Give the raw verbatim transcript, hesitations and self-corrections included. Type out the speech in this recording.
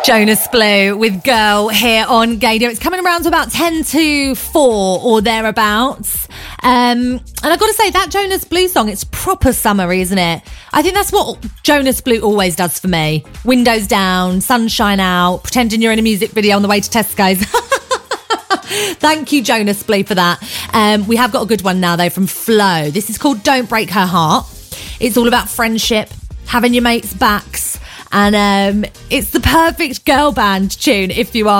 Jonas Blue with Girl here on Gaydio. It's coming around to about ten to four or thereabouts. Um, and I've got to say, that Jonas Blue song, it's proper summery, isn't it? I think that's what Jonas Blue always does for me. Windows down, sunshine out, pretending you're in a music video on the way to Tesco's. Thank you, Jonas Blue, for that. Um, we have got a good one now, though, from Flo. This is called Don't Break Her Heart. It's all about friendship, having your mates' backs. And um, it's the perfect girl band tune, if you are